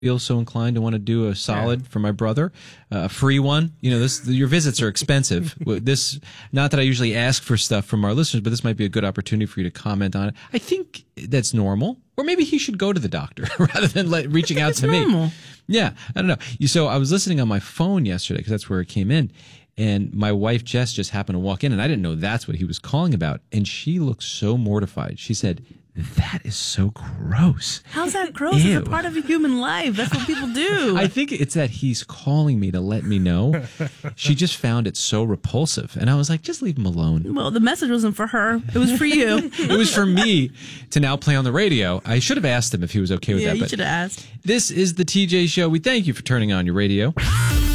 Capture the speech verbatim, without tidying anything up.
feel so inclined to want to do a solid yeah. for my brother, uh, a free one. You know, this your visits are expensive. This, not that I usually ask for stuff from our listeners, but this might be a good opportunity for you to comment on it. I think that's normal, or maybe he should go to the doctor rather than let, reaching out to normal. me. Yeah, I don't know. You So I was listening on my phone yesterday because that's where it came in. And my wife, Jess, just happened to walk in, and I didn't know that's what he was calling about. And she looked so mortified. She said, "That is so gross." How's that gross? Ew. It's a part of a human life. That's what people do. I think it's that he's calling me to let me know. She just found it so repulsive. And I was like, just leave him alone. Well, the message wasn't for her. It was for you. It was for me to now play on the radio. I should have asked him if he was okay with yeah, that. Yeah, you but should have asked. This is the T J Show. We thank you for turning on your radio.